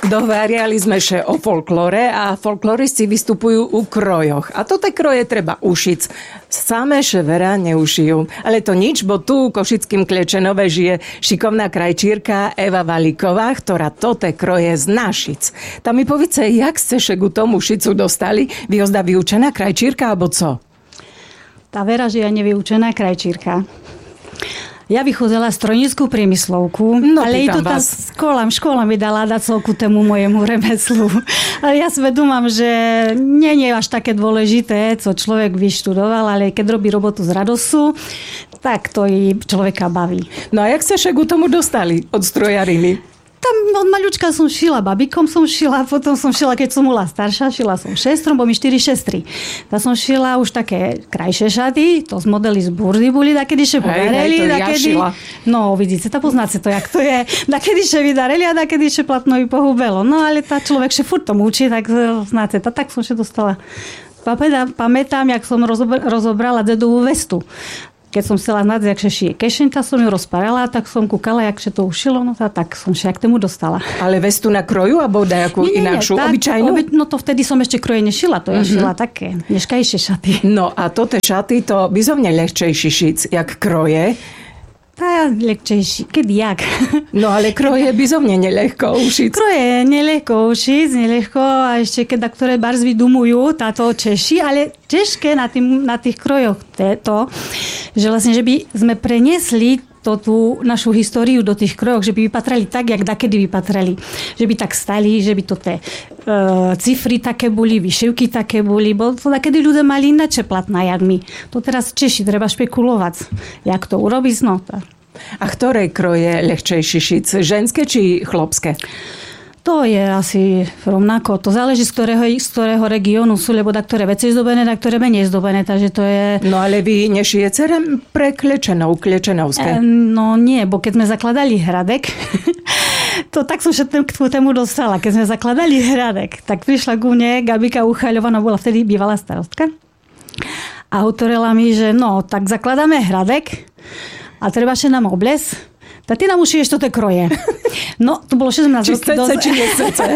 Dováriali sme še o folklore a folkloristi vystupujú u krojoch. A to kroje treba ušiť. Samé še vera neušijú. Ale to nič, bo tu Košickým Klečenove žije šikovná krajčírka Eva Valíková, ktorá tote kroje z Našic. Tam mi povice, jak ste še ku tomu šicu dostali? Vy ozda vyučená krajčírka, alebo co? Tá Vera, že ja nevyučená krajčírka. Ja vychodzela strojnícku priemyslovku, ale i to tá škola mi dala dať celku tému mojemu remeslu. Ale ja svedomám, že nie je až také dôležité, co človek vyštudoval, ale keď robí robotu z radosu, tak to i človeka baví. No a jak ste však u tomu dostali od strojariny? Tam od maľučka som šila, babikom som šila, potom som šila, keď som bola staršia, šila som šestrom, bo mi 4 šestry. Tak som šila už také krajšie šaty, to z modely z burdy boli, takedy še podareli. No, vidíte, to poznáte to, jak to je. Takedy še vydareli a takedy še platno i pohubelo. No, ale tá človek še furt tomu učí, tak znáte, tak som še dostala. Pamätám, jak som rozobrala dedovú vestu. Keď som chcela znať, jak še šije kešeň, tá som ju rozparala, tak som kúkala, jak še to ušilo, no tak som še jak tému dostala. Ale vestu na kroju, alebo dajakú inakšiu, obyčajnú? No to vtedy som ešte kroje nešila, to ja šila také neškajšie šaty. No a toto šaty, to bizovne ľahčejší šic, jak kroje. Tá ľahčejší, keď jak. No ale kroje bizovne neľahko ušiť. Kroje neľahko ušiť, neľahko a ešte keď ktoré barzvy dumujú, táto Češi, ale ťažké na tých krojoch to, že vlastne, že by sme preniesli tú našu históriu do tých krojoch, že by vypatrali tak, jak dakedy vypatrali. Že by tak stali, že by to tie cifry také boli, vyšivky také boli, bo to dakedy ľudia mali inače platná, jak my. To teraz Češi treba špekulovať, jak to urobiť, no. A ktoré kroje ľahčejší šic? Ženské či chlopské? To je asi rovnako. To záleží z ktorého regiónu sú, lebo ktoré veci zdobené, ktoré menej zdobené, takže to je... No ale vy nešijete pre Klečenovské? No nie, bo keď sme zakladali Hradek, to tak som všetko k tému dostala. Keď sme zakladali Hradek, tak prišla ku mne Gabika Ucháľová, no bola vtedy bývalá starostka. A hovorila mi, že no, tak zakladáme Hradek a treba še nám obles. Tak ty nám ušiješ toto kroje. No, to bolo 16 roky dozadu. Či nechcete?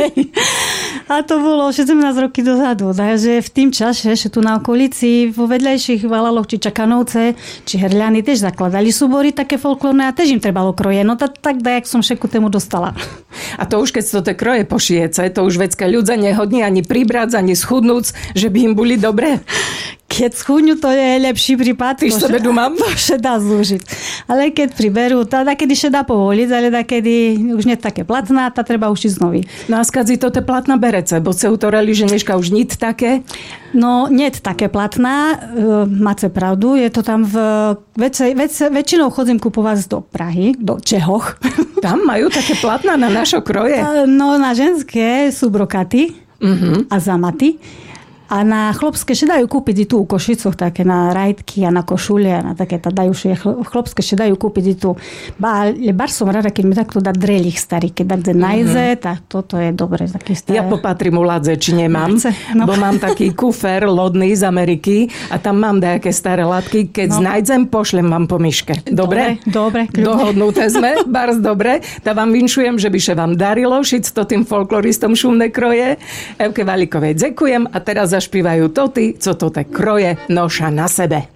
A to bolo 16 roky dozadu. Takže v tým čase, že tu na okolici, vo vedľajších Valaloch, či Čakanovce, či Herľany, tiež zakladali súbory také folklórne a tiež im trebalo kroje. No tak jak som všetku tému dostala. A to už keď to tie kroje pošijece, to už vecka ľudia nehodní ani pribrať, ani schudnúc, že by im boli dobré. Keď schudnú, to je lepší prípad. Tyž sebe dumám. To še dá zúžiť. Ale keď priberú, to takedy še dá povoliť, ale takedy už nie také platná, tá treba ušiť znovu. No a skadzi to te platná berece, bo se utoreli, že dneška už nit také? No, nie také platná, máte pravdu, je to tam väčšinou chodzím kupovať do Prahy, do Čehoch. Tam majú také platná na našo kroje? No, na ženské sú brokaty a zamaty. A na chlopské še dajú kúpiť i tu u Košicoch, také na rajtky a na košule a na také, dajú še chlopské še dajú kúpiť i tu. Bar som rada, keď mi takto dá drelich starý, keď dá najze, tak toto je dobre. Ja popatrím u Ladze, či nemám, bo mám taký kufer lodný z Ameriky a tam mám nejaké staré látky, keď znajdem, pošlem vám po myške. Dobre? Dobre. Dohodnuté sme, bars dobre. Tak vám vinšujem, že by še vám darilo šiť to tým folkloristom šumné kroje. Evke Valíkovej ďakujem a teraz zašpívajú to ty, co to te kroje noša na sebe.